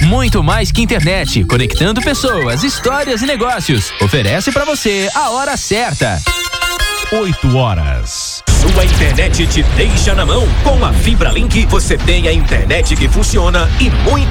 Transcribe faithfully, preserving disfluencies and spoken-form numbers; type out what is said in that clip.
Muito mais que internet, conectando pessoas, histórias e negócios. Oferece pra você a hora certa. oito horas. Sua internet te deixa na mão. Com a Fibra Link, você tem a internet que funciona e muita